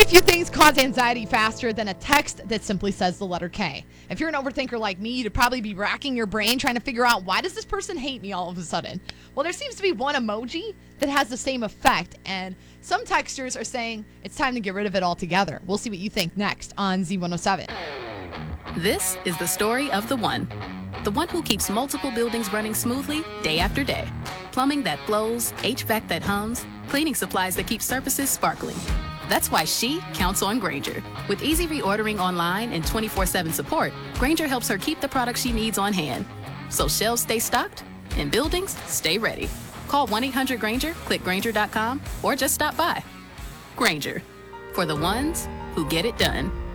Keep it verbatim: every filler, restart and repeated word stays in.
few things cause anxiety faster than a text that simply says the letter K. If you're an overthinker like me, you'd probably be racking your brain trying to figure out, why does this person hate me all of a sudden? Well, there seems to be one emoji that has the same effect, and some texters are saying it's time to get rid of it altogether. We'll see what you think next on Z one oh seven. This is the story of the one. The one who keeps multiple buildings running smoothly day after day. Plumbing that flows, H V A C that hums, cleaning supplies that keep surfaces sparkling. That's why she counts on Grainger. With easy reordering online and twenty-four seven support, Grainger helps her keep the products she needs on hand. So shelves stay stocked and buildings stay ready. Call one eight hundred Grainger, click Grainger dot com, or just stop by. Grainger, for the ones who get it done.